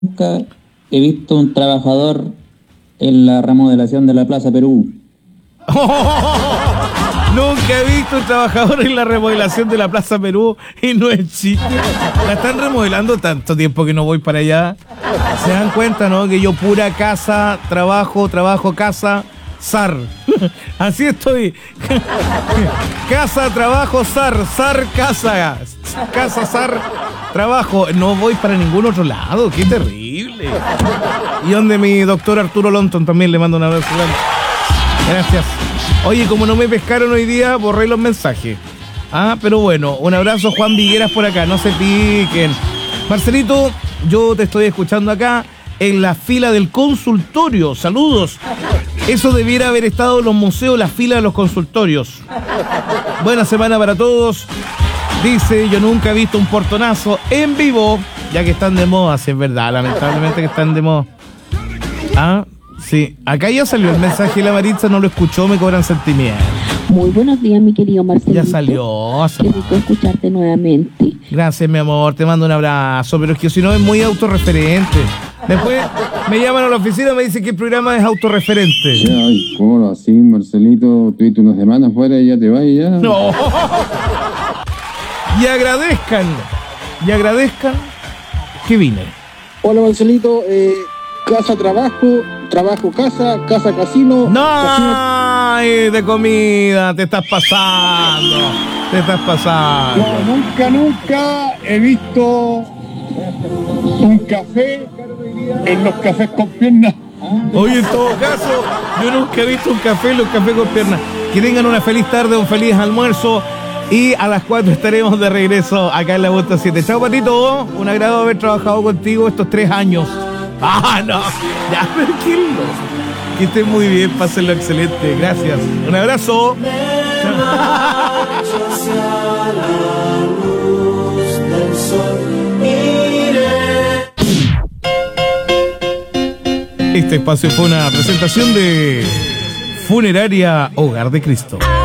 Nunca he visto un trabajador en la remodelación de la Plaza Perú. Nunca he visto un trabajador en la remodelación de la Plaza Perú y no es chiste. La están remodelando tanto tiempo que no voy para allá. Se dan cuenta, ¿no? Que yo pura casa, trabajo, casa, zar. Así estoy. Casa, trabajo, zar, casa. Casa, zar, trabajo. No voy para ningún otro lado. Qué terrible. Y donde mi doctor Arturo Lonton también le mando un abrazo. Gracias. Oye, como no me pescaron hoy día, borré los mensajes. Pero bueno, un abrazo, Juan Vigueras por acá, no se piquen. Marcelito, yo te estoy escuchando acá en la fila del consultorio. Saludos. Eso debiera haber estado en los museos, la fila de los consultorios. Buena semana para todos. Dice, yo nunca he visto un portonazo en vivo, ya que están de moda, si es verdad, lamentablemente que están de moda. Sí, acá ya salió el mensaje y la Maritza no lo escuchó, me cobran sentimientos. Muy buenos días, mi querido Marcelito. Ya salió. Qué rico escucharte nuevamente. Gracias, mi amor, te mando un abrazo, pero es que si no es muy autorreferente. Después me llaman a la oficina y me dicen que el programa es autorreferente. Ay, ¿cómo así, Marcelito? Tuviste unas semanas fuera y ya te vas y ya. No. Y agradezcan que vine. Hola, Marcelito, casa, trabajo, casa casino. No, casino. Ay, de comida, te estás pasando. No, nunca he visto un café en los cafés con piernas. Oye, en todo caso, yo nunca he visto un café en los cafés con piernas. Que tengan una feliz tarde, un feliz almuerzo. Y a las 4 estaremos de regreso acá en la Vuelta 7. Chao, Patito. Un agrado haber trabajado contigo estos 3 años. No. Ya, tranquilo. Que estén muy bien, pásenlo excelente. Gracias. Un abrazo. Este espacio fue una presentación de Funeraria Hogar de Cristo.